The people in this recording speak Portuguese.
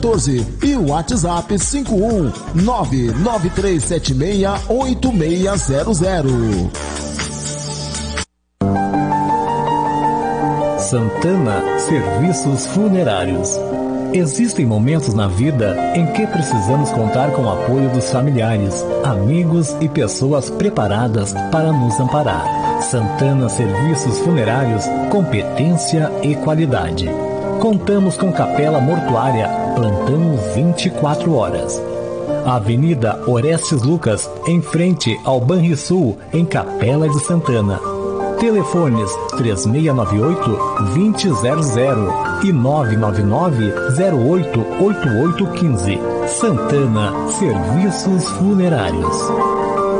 e o WhatsApp 51993768600. Santana Serviços Funerários. Existem momentos na vida em que precisamos contar com o apoio dos familiares, amigos e pessoas preparadas para nos amparar. Santana Serviços Funerários, competência e qualidade. Contamos com capela mortuária, plantão 24 horas. Avenida Orestes Lucas, em frente ao Banrisul, em Capela de Santana. Telefones 3698-2000 e 999-088815. Santana Serviços Funerários.